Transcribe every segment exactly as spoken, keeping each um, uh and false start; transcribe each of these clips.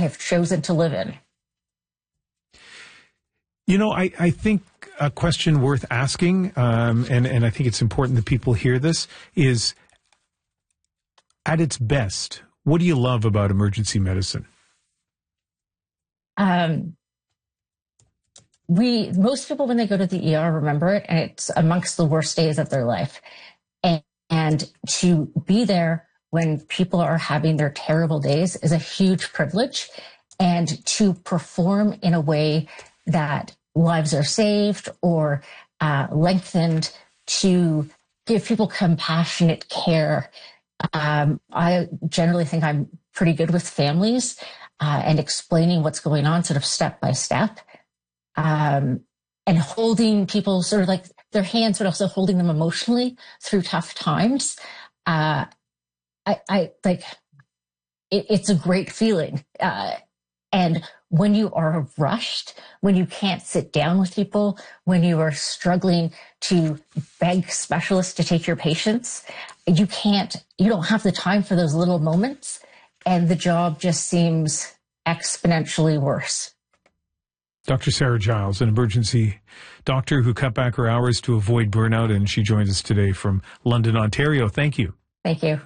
have chosen to live in. You know, I, I think a question worth asking, um, and, and I think it's important that people hear this, is at its best, what do you love about emergency medicine? Um, we, most people, when they go to the E R, remember it, and it's amongst the worst days of their life. And, and to be there when people are having their terrible days is a huge privilege. And to perform in a way that lives are saved or uh, lengthened, to give people compassionate care. Um, I generally think I'm pretty good with families uh, and explaining what's going on sort of step by step, um, and holding people sort of like their hands, but also holding them emotionally through tough times. Uh, I, I like it, it's a great feeling. Uh, And when you are rushed, when you can't sit down with people, when you are struggling to beg specialists to take your patients, you can't, you don't have the time for those little moments. And the job just seems exponentially worse. Doctor Sarah Giles, an emergency doctor who cut back her hours to avoid burnout, and she joins us today from London, Ontario. Thank you. Thank you.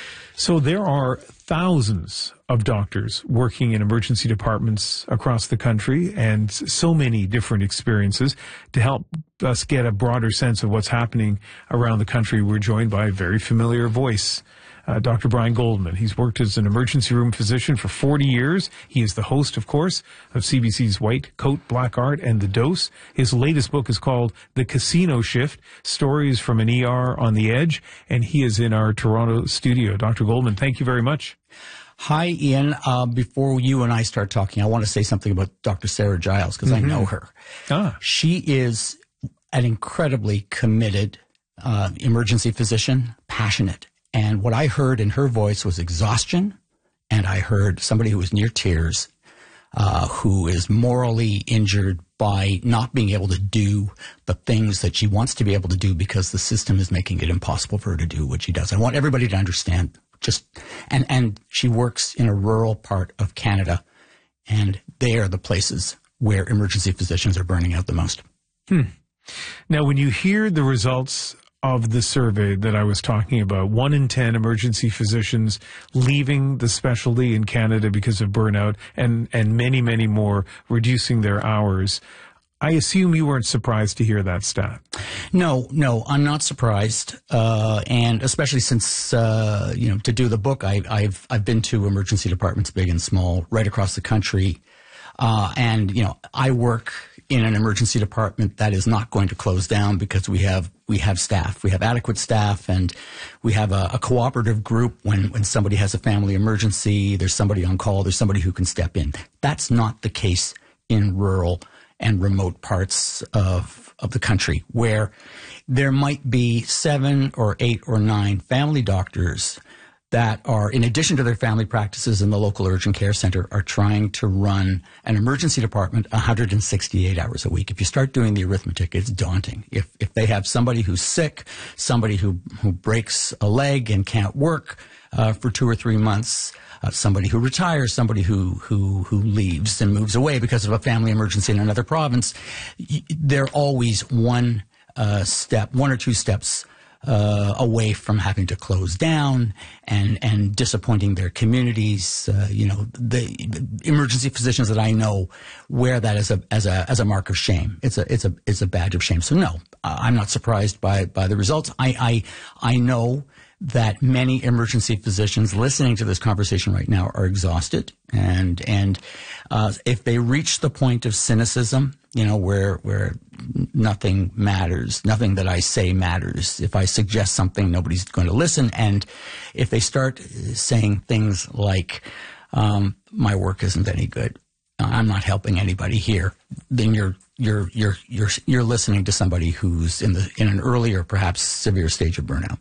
So there are thousands of doctors working in emergency departments across the country, and so many different experiences. To help us get a broader sense of what's happening around the country, we're joined by a very familiar voice, uh, Doctor Brian Goldman. He's worked as an emergency room physician for forty years. He is the host, of course, of C B C's White Coat, Black Art, and The Dose. His latest book is called The Casino Shift, Stories from an E R on the Edge, and he is in our Toronto studio. Doctor Goldman, thank you very much. Hi, Ian. Uh, before you and I start talking, I want to say something about Doctor Sarah Giles, because mm-hmm. I know her. Ah. She is an incredibly committed uh, emergency physician, passionate. And what I heard in her voice was exhaustion, and I heard somebody who was near tears, uh, who is morally injured by not being able to do the things that she wants to be able to do because the system is making it impossible for her to do what she does. I want everybody to understand just, and, and she works in a rural part of Canada, and they are the places where emergency physicians are burning out the most. Hmm. Now, when you hear the results of the survey that I was talking about, one in ten emergency physicians leaving the specialty in Canada because of burnout, and, and many, many more reducing their hours, I assume you weren't surprised to hear that stat. No, no, I'm not surprised, uh, and especially since uh, you know, to do the book, I, I've I've been to emergency departments, big and small, right across the country, uh, and you know, I work in an emergency department that is not going to close down because we have we have staff, we have adequate staff, and we have a, a cooperative group. When when somebody has a family emergency, there's somebody on call, there's somebody who can step in. That's not the case in rural and remote parts of of the country, where there might be seven or eight or nine family doctors that are, in addition to their family practices in the local urgent care center, are trying to run an emergency department one hundred sixty-eight hours a week. If you start doing the arithmetic, it's daunting. If if they have somebody who's sick, somebody who, who breaks a leg and can't work uh, for two or three months, Uh, somebody who retires, somebody who, who, who leaves and moves away because of a family emergency in another province, they're always one uh, step, one or two steps uh, away from having to close down and, and disappointing their communities. Uh, you know, the emergency physicians that I know wear that as a, as a, as a mark of shame. It's a, it's a, it's a badge of shame. So no, I'm not surprised by, by the results. I, I, I know that many emergency physicians listening to this conversation right now are exhausted, and and uh, if they reach the point of cynicism, you know, where where nothing matters, nothing that I say matters. If I suggest something, nobody's going to listen, and if they start saying things like, um, "My work isn't any good, I'm not helping anybody here," then you're you're you're you're you're listening to somebody who's in the in an earlier, perhaps severe stage of burnout.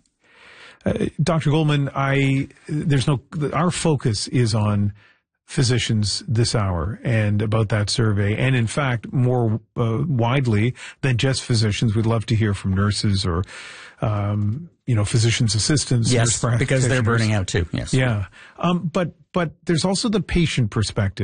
Uh, Doctor Goldman, I there's no our focus is on physicians this hour and about that survey, and in fact more uh, widely than just physicians. We'd love to hear from nurses or um, you know, physicians assistants. Yes, because they're burning out too. Yes, yeah, um, but but there's also the patient perspective.